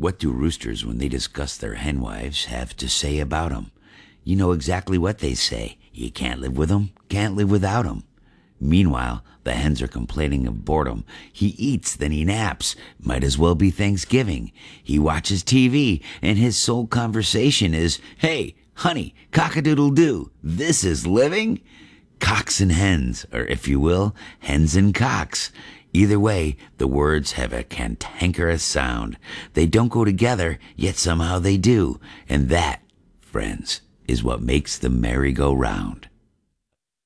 What do roosters, when they discuss their hen wives, have to say about 'em? You know exactly what they say. You can't live with 'em, can't live without 'em. Meanwhile, the hens are complaining of boredom. He eats, then he naps. Might as well be Thanksgiving. He watches TV, and his sole conversation is, "Hey, honey, cock-a-doodle-doo, this is living?" Cocks and hens, or if you will, hens and cocks. Either way, the words have a cantankerous sound. They don't go together, yet somehow they do. And that, friends, is what makes the merry-go-round.